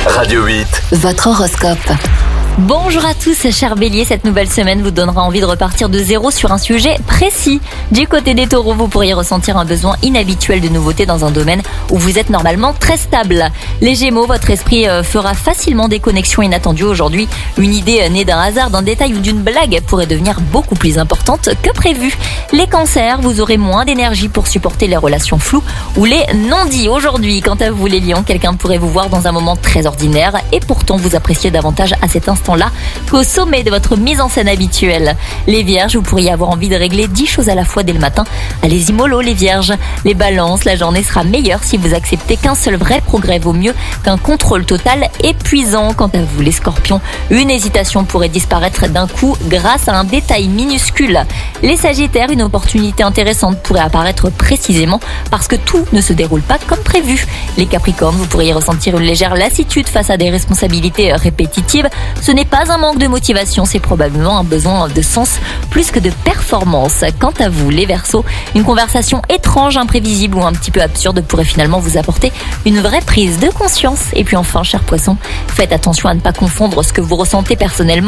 Radio 8. Votre horoscope. Bonjour à tous, chers béliers, cette nouvelle semaine vous donnera envie de repartir de zéro sur un sujet précis. Du côté des taureaux, vous pourriez ressentir un besoin inhabituel de nouveauté dans un domaine où vous êtes normalement très stable. Les gémeaux, votre esprit fera facilement des connexions inattendues aujourd'hui. Une idée née d'un hasard, d'un détail ou d'une blague pourrait devenir beaucoup plus importante que prévu. Les cancers, vous aurez moins d'énergie pour supporter les relations floues ou les non-dits. Aujourd'hui, quant à vous les lions, quelqu'un pourrait vous voir dans un moment très ordinaire et pourtant vous appréciez davantage à cet instant-là qu'au sommet de votre mise en scène habituelle. Les vierges, vous pourriez avoir envie de régler 10 choses à la fois dès le matin. Allez-y mollo les vierges. Les balances, la journée sera meilleure si vous acceptez qu'un seul vrai progrès vaut mieux qu'un contrôle total épuisant. Quant à vous les scorpions, une hésitation pourrait disparaître d'un coup grâce à un détail minuscule. Les sagittaires, une opportunité intéressante pourrait apparaître précisément parce que tout ne se déroule pas comme prévu. Les capricornes, vous pourriez ressentir une légère lassitude face à des responsabilités répétitives. Ce n'est pas un manque de motivation, c'est probablement un besoin de sens plus que de performance. Quant à vous, les Verseaux, une conversation étrange, imprévisible ou un petit peu absurde pourrait finalement vous apporter une vraie prise de conscience. Et puis enfin, chers poissons, faites attention à ne pas confondre ce que vous ressentez personnellement